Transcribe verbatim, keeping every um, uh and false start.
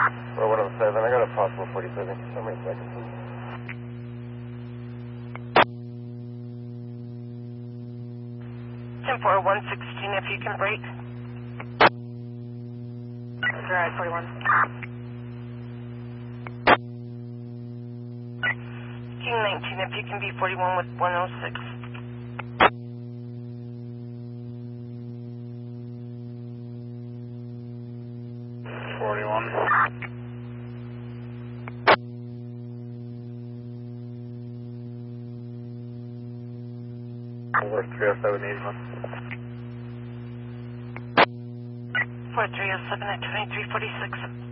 four one oh seven, I got a possible forty-seven. Summary second, please. ten four one sixteen, if you can break. Right, forty-one. King nineteen, if you can be forty-one with one oh six. forty-one. Over three oh seven Eastman. four three oh seven at twenty-three forty-six.